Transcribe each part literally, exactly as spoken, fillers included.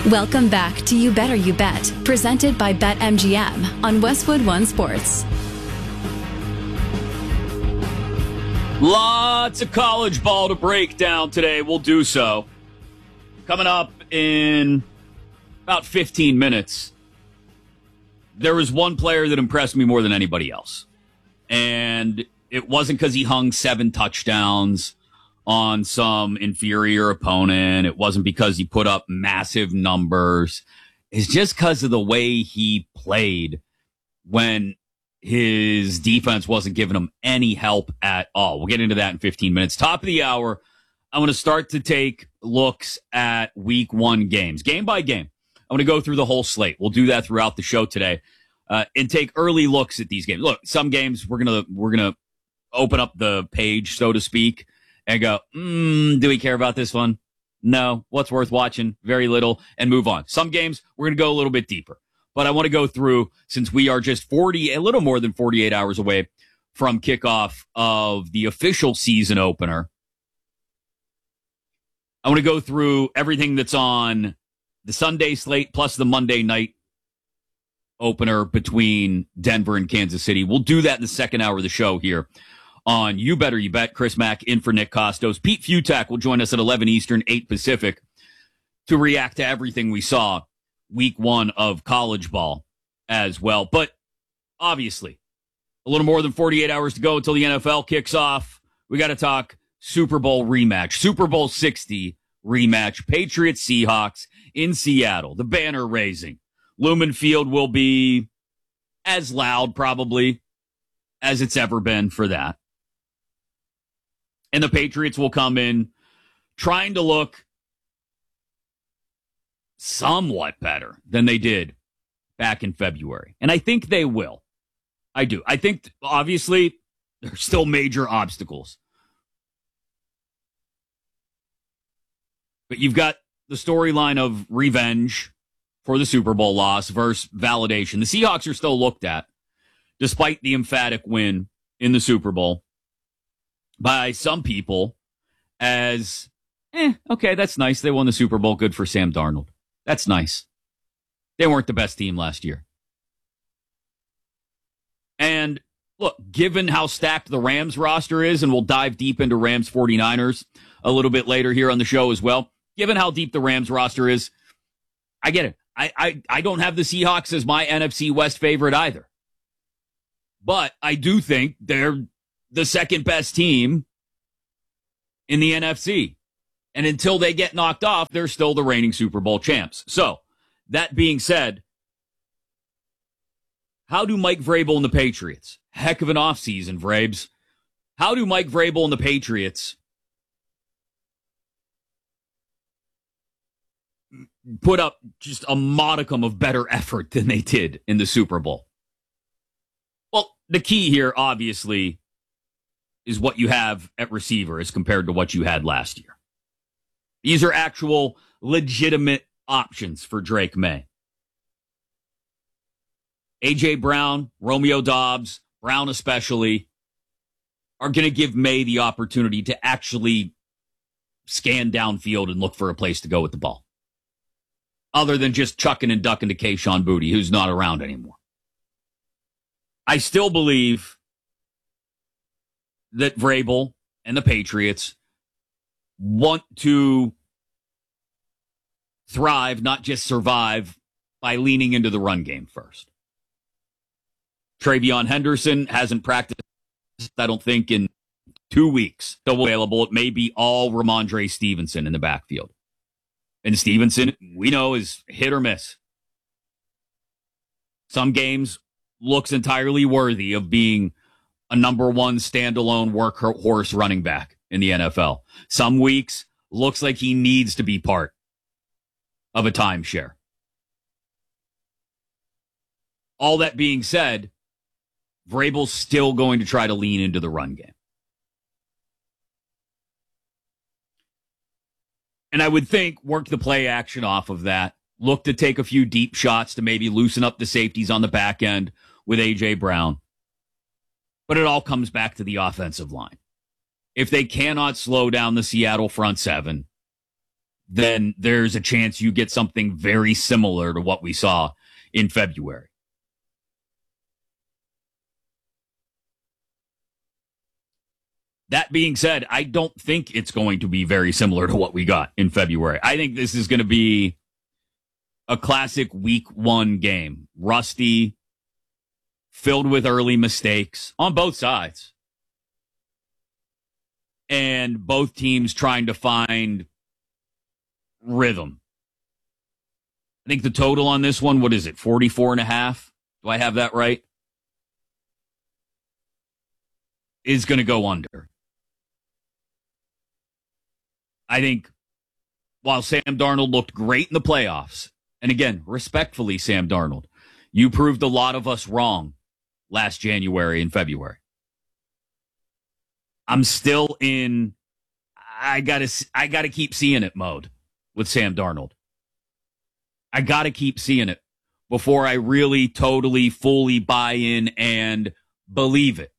Welcome back to You Better You Bet, presented by BetMGM on Westwood One Sports. Lots of college ball to break down today. We'll do so. Coming up in about fifteen minutes, there was one player that impressed me more than anybody else. And it wasn't because he hung seven touchdowns on some inferior opponent. It wasn't because he put up massive numbers. It's just because of the way he played when his defense wasn't giving him any help at all. We'll get into that in fifteen minutes. Top of the hour, I'm going to start to take looks at week one games, game by game. I'm going to go through the whole slate. We'll do that throughout the show today, uh, and take early looks at these games. Look, some games we're going to, we're going to open up the page, so to speak, and go, mm, do we care about this one? No. What's worth watching? Very little, and move on. Some games, we're going to go a little bit deeper. But I want to go through, since we are just forty, a little more than forty-eight hours away from kickoff of the official season opener. I want to go through everything that's on the Sunday slate plus the Monday night opener between Denver and Kansas City. We'll do that in the second hour of the show here on You Better You Bet. Chris Mack in for Nick Costos. Pete Futak will join us at eleven Eastern, eight Pacific to react to everything we saw week one of college ball as well. But obviously, a little more than forty-eight hours to go until the N F L kicks off. We got to talk Super Bowl rematch, Super Bowl sixty rematch, Patriots Seahawks in Seattle, the banner raising. Lumen Field will be as loud probably as it's ever been for that. And the Patriots will come in trying to look somewhat better than they did back in February. And I think they will. I do. I think, obviously, there's still major obstacles. But you've got the storyline of revenge for the Super Bowl loss versus validation. The Seahawks are still looked at, despite the emphatic win in the Super Bowl, by some people as, eh, okay, that's nice. They won the Super Bowl. Good for Sam Darnold. That's nice. They weren't the best team last year. And look, given how stacked the Rams roster is, and we'll dive deep into Rams 49ers a little bit later here on the show as well, given how deep the Rams roster is, I get it. I, I, I don't have the Seahawks as my N F C West favorite either. But I do think they're the second best team in the N F C. And until they get knocked off, they're still the reigning Super Bowl champs. So, that being said, how do Mike Vrabel and the Patriots, heck of an offseason, Vrabes, how do Mike Vrabel and the Patriots put up just a modicum of better effort than they did in the Super Bowl? Well, the key here, obviously, is what you have at receiver as compared to what you had last year. These are actual legitimate options for Drake May. A J. Brown, Romeo Doubs, Brown especially, are going to give May the opportunity to actually scan downfield and look for a place to go with the ball, other than just chucking and ducking to Kayshon Boutte, who's not around anymore. I still believe that Vrabel and the Patriots want to thrive, not just survive, by leaning into the run game first. Travion Henderson hasn't practiced, I don't think, in two weeks. Still available. It may be all Ramondre Stevenson in the backfield. And Stevenson, we know, is hit or miss. Some games looks entirely worthy of being a number one standalone workhorse running back in the N F L. Some weeks looks like he needs to be part of a timeshare. All that being said, Vrabel's still going to try to lean into the run game. And I would think work the play action off of that. Look to take a few deep shots to maybe loosen up the safeties on the back end with A J. Brown. But it all comes back to the offensive line. If they cannot slow down the Seattle front seven, then there's a chance you get something very similar to what we saw in February. That being said, I don't think it's going to be very similar to what we got in February. I think this is going to be a classic week one game. Rusty, filled with early mistakes on both sides. And both teams trying to find rhythm. I think the total on this one, what is it, forty-four and a half? Do I have that right? Is going to go under. I think while Sam Darnold looked great in the playoffs, and again, respectfully, Sam Darnold, you proved a lot of us wrong last January and February. I'm still in, I gotta, I gotta keep seeing it mode with Sam Darnold. I gotta keep seeing it before I really totally, fully buy in and believe it.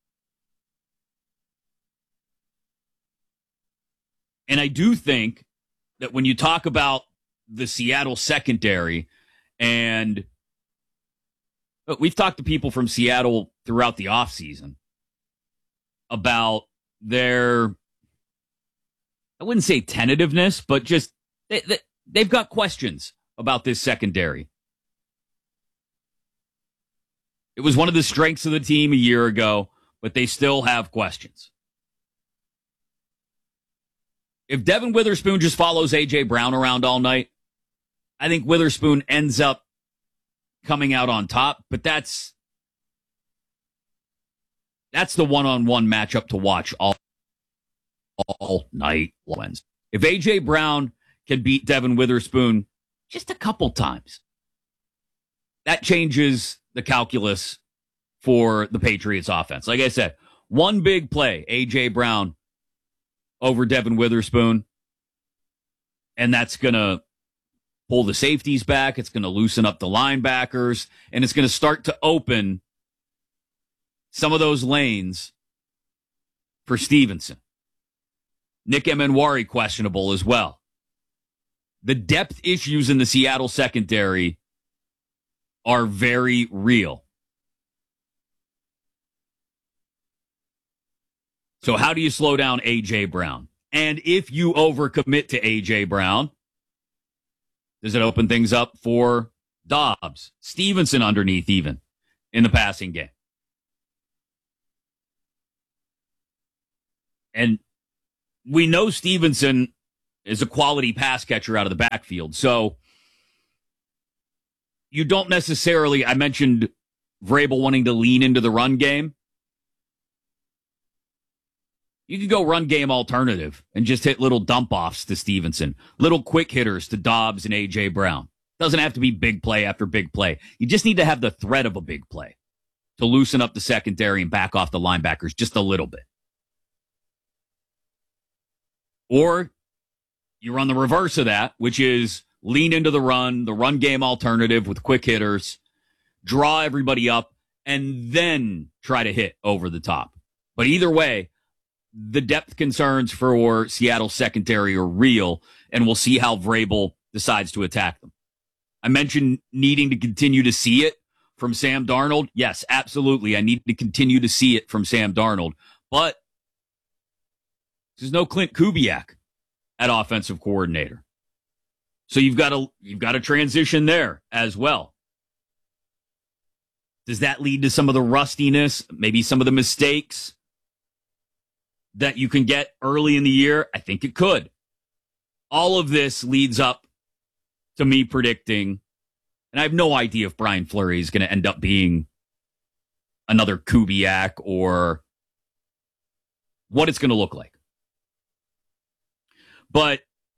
And I do think that when you talk about the Seattle secondary, and we've talked to people from Seattle throughout the offseason about their, I wouldn't say tentativeness, but just they, they, they've got questions about this secondary. It was one of the strengths of the team a year ago, but they still have questions. If Devin Witherspoon just follows A J Brown around all night, I think Witherspoon ends up coming out on top, but that's that's the one-on-one matchup to watch all, all night. If A J Brown can beat Devin Witherspoon just a couple times, that changes the calculus for the Patriots offense. Like I said, one big play, A J Brown over Devin Witherspoon, and that's going to pull the safeties back. It's going to loosen up the linebackers, and it's going to start to open some of those lanes for Stevenson. Nick Emenwari questionable as well. The depth issues in the Seattle secondary are very real. So how do you slow down A J Brown? And if you overcommit to A J Brown, does it open things up for Dobbs, Stevenson underneath even in the passing game? And we know Stevenson is a quality pass catcher out of the backfield. So you don't necessarily, I mentioned Vrabel wanting to lean into the run game. You could go run game alternative and just hit little dump offs to Stevenson, little quick hitters to Dobbs and A J Brown. Doesn't have to be big play after big play. You just need to have the threat of a big play to loosen up the secondary and back off the linebackers just a little bit. Or you run the reverse of that, which is lean into the run, the run game alternative with quick hitters, draw everybody up, and then try to hit over the top. But either way, the depth concerns for Seattle secondary are real, and we'll see how Vrabel decides to attack them. I mentioned needing to continue to see it from Sam Darnold. Yes, absolutely. I need to continue to see it from Sam Darnold. But there's no Clint Kubiak at offensive coordinator. So you've got to, you've got to transition there as well. Does that lead to some of the rustiness, maybe some of the mistakes that you can get early in the year? I think it could. All of this leads up to me predicting, and I have no idea if Brian Fleury is going to end up being another Kubiak or what it's going to look like. But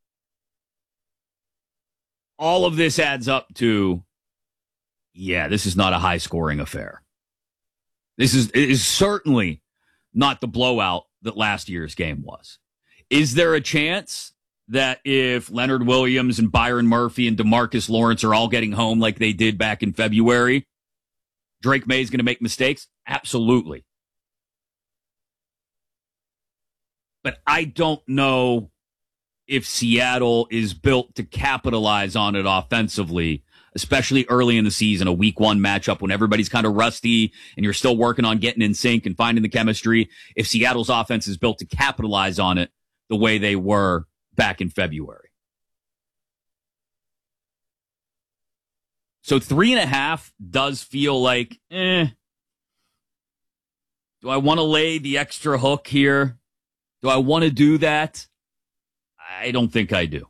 all of this adds up to, yeah, this is not a high-scoring affair. This is, it is certainly not the blowout that last year's game was. Is there a chance that if Leonard Williams and Byron Murphy and DeMarcus Lawrence are all getting home like they did back in February, Drake May is going to make mistakes? Absolutely. But I don't know if Seattle is built to capitalize on it offensively, especially early in the season, a week one matchup when everybody's kind of rusty and you're still working on getting in sync and finding the chemistry. If Seattle's offense is built to capitalize on it the way they were back in February. So three and a half does feel like, eh. Do I want to lay the extra hook here? Do I want to do that? I don't think I do.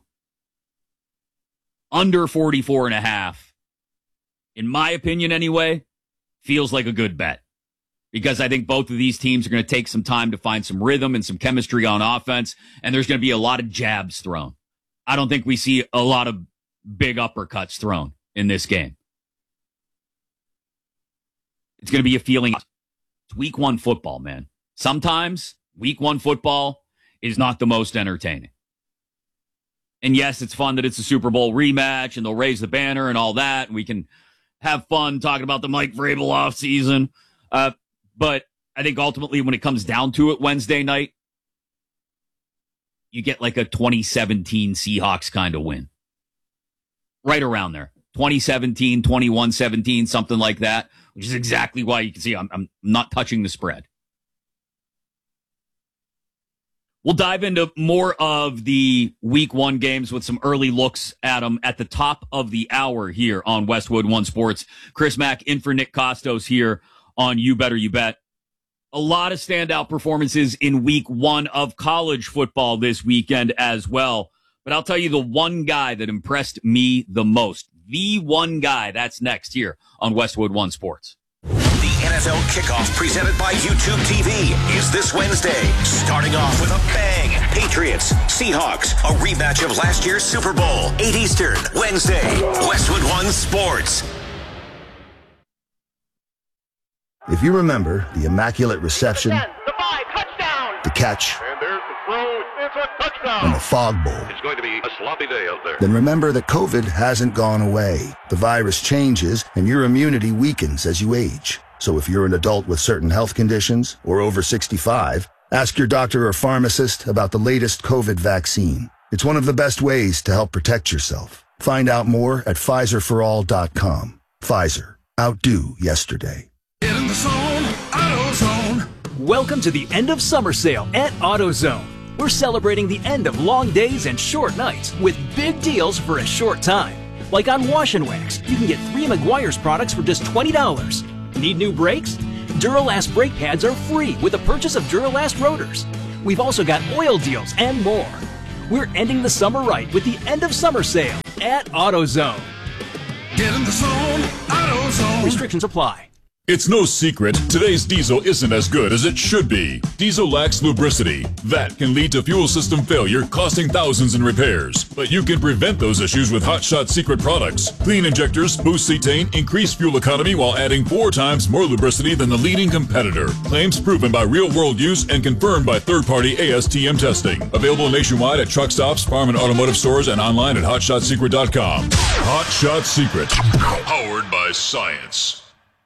Under forty-four and a half, in my opinion anyway, feels like a good bet. Because I think both of these teams are going to take some time to find some rhythm and some chemistry on offense, and there's going to be a lot of jabs thrown. I don't think we see a lot of big uppercuts thrown in this game. It's going to be a feeling. It's week one football, man. Sometimes week one football is not the most entertaining. And yes, it's fun that it's a Super Bowl rematch and they'll raise the banner and all that. And we can have fun talking about the Mike Vrabel offseason. Uh, but I think ultimately when it comes down to it Wednesday night, you get like a twenty seventeen Seahawks kind of win. Right around there. twenty seventeen, twenty-one seventeen, something like that, which is exactly why you can see I'm, I'm not touching the spread. We'll dive into more of the week one games with some early looks at them at the top of the hour here on Westwood One Sports. Chris Mack in for Nick Costos here on You Better You Bet. A lot of standout performances in week one of college football this weekend as well. But I'll tell you the one guy that impressed me the most. The one guy that's next here on Westwood One Sports. The N F L kickoff presented by YouTube T V is this Wednesday. Starting off with a bang. Patriots, Seahawks, a rematch of last year's Super Bowl. eight Eastern, Wednesday. Westwood One Sports. If you remember the immaculate reception, the five, touchdown. the catch, And there's the throw. It's a touchdown. and the fog bowl, It's going to be a sloppy day out there. then remember that COVID hasn't gone away. The virus changes and your immunity weakens as you age. So if you're an adult with certain health conditions or over sixty-five, ask your doctor or pharmacist about the latest COVID vaccine. It's one of the best ways to help protect yourself. Find out more at Pfizer for all dot com. Pfizer. Outdo yesterday. Get in the zone, AutoZone. Welcome to the end of summer sale at AutoZone. We're celebrating the end of long days and short nights with big deals for a short time. Like on Wash and Wax, you can get three Meguiar's products for just twenty dollars. Need new brakes? Duralast brake pads are free with the purchase of Duralast rotors. We've also got oil deals and more. We're ending the summer right with the end of summer sale at AutoZone. Get in the zone, AutoZone. Restrictions apply. It's no secret, today's diesel isn't as good as it should be. Diesel lacks lubricity. That can lead to fuel system failure, costing thousands in repairs. But you can prevent those issues with Hot Shot Secret products. Clean injectors, boost cetane, increase fuel economy while adding four times more lubricity than the leading competitor. Claims proven by real-world use and confirmed by third-party A S T M testing. Available nationwide at truck stops, farm and automotive stores, and online at hot shot secret dot com. Hot Shot Secret. Powered by science.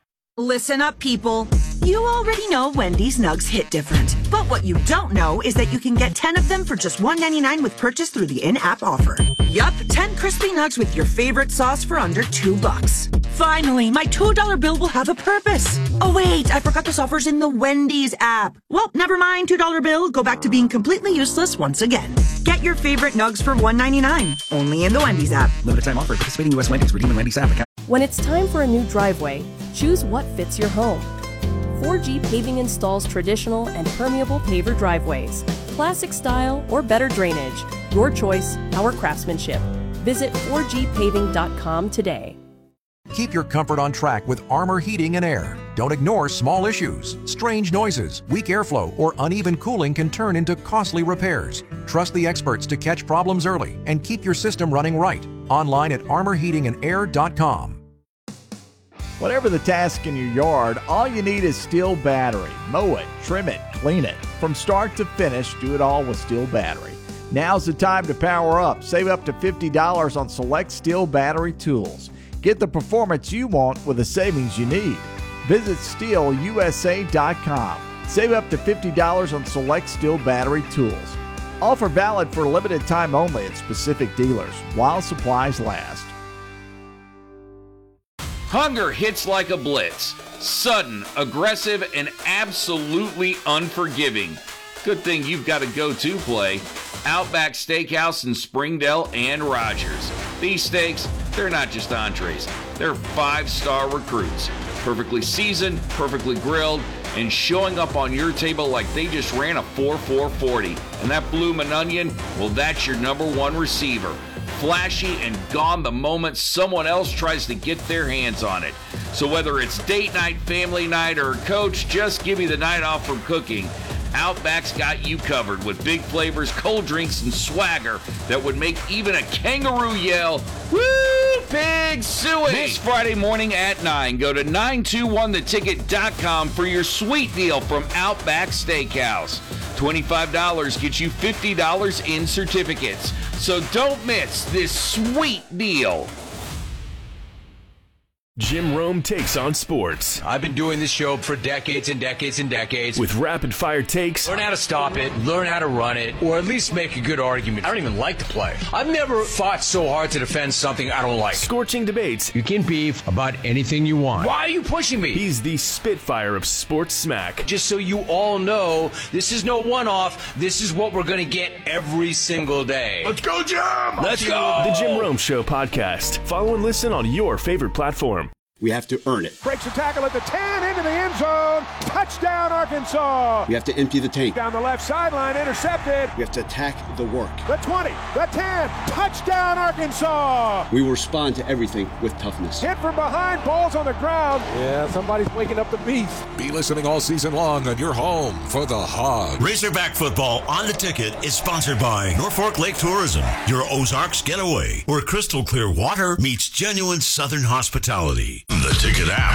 Listen up, people. You already know Wendy's Nugs hit different. But what you don't know is that you can get ten of them for just one ninety-nine with purchase through the in-app offer. Yup, ten crispy nugs with your favorite sauce for under two bucks. Finally, my two dollar bill will have a purpose. Oh wait, I forgot this offer's in the Wendy's app. Well, never mind, two dollar bill. Go back to being completely useless once again. Get your favorite nugs for one ninety-nine. Only in the Wendy's app. Limited time offer. Participating U S Wendy's. Redeem the Wendy's app. When it's time for a new driveway, choose what fits your home. four G Paving installs traditional and permeable paver driveways, classic style or better drainage. Your choice, our craftsmanship. Visit four G paving dot com today. Keep your comfort on track with Armor Heating and Air. Don't ignore small issues. Strange noises, weak airflow, or uneven cooling can turn into costly repairs. Trust the experts to catch problems early and keep your system running right. Online at armor heating and air dot com. Whatever the task in your yard, all you need is Steel Battery. Mow it, trim it, clean it. From start to finish, do it all with Steel Battery. Now's the time to power up. Save up to fifty dollars on select Steel Battery tools. Get the performance you want with the savings you need. Visit steel u s a dot com. Save up to fifty dollars on select Steel Battery tools. Offer valid for a limited time only at specific dealers while supplies last. Hunger hits like a blitz. Sudden, aggressive, and absolutely unforgiving. Good thing you've got a go-to play. Outback Steakhouse in Springdale and Rogers. These steaks, they're not just entrees. They're five-star recruits. Perfectly seasoned, perfectly grilled, and showing up on your table like they just ran a four four forty. And that bloomin' onion, well, that's your number one receiver. Flashy and gone the moment someone else tries to get their hands on it. So whether it's date night, family night, or coach, just give me the night off from cooking. Outback's got you covered with big flavors, cold drinks, and swagger that would make even a kangaroo yell, woo, pig suey! This Friday morning at nine, go to nine two one the ticket dot com for your sweet deal from Outback Steakhouse. twenty-five dollars gets you fifty dollars in certificates. So don't miss this sweet deal. Jim Rome takes on sports. I've been doing this show for decades and decades and decades. With rapid-fire takes. Learn how to stop it, learn how to run it, or at least make a good argument. I don't even like to play. I've never fought so hard to defend something I don't like. Scorching debates. You can beef about anything you want. Why are you pushing me? He's the Spitfire of sports smack. Just so you all know, this is no one-off. This is what we're going to get every single day. Let's go, Jim! Let's go! The Jim Rome Show podcast. Follow and listen on your favorite platform. We have to earn it. Breaks a tackle at the ten, into the end zone. Touchdown, Arkansas. We have to empty the tank. Down the left sideline, intercepted. We have to attack the work. The twenty, the ten, touchdown, Arkansas. We will respond to everything with toughness. Hit from behind, balls on the ground. Yeah, somebody's waking up the beast. Be listening all season long on your home for the Hogs. Razorback football on the ticket is sponsored by Norfolk Lake Tourism, your Ozarks getaway, where crystal clear water meets genuine Southern hospitality. The Ticket app.